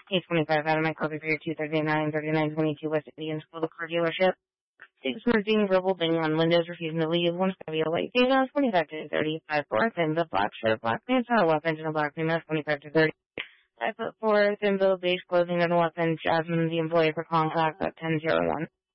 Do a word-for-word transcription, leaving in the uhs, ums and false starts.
eight twenty-five out of my copy for your two thirty-nine, thirty-nine twenty-two West Indian School, the car dealership. Six Merging, verbal banging on windows, refusing to leave. One Fabio Lake, female, twenty-five to thirty, five four, thin bill, black shirt, black pants, not a weapon, and a black female, twenty-five to thirty. Five foot four, thin bill, beige clothing, and a weapon. Jasmine, the employee for contact at ten zero one.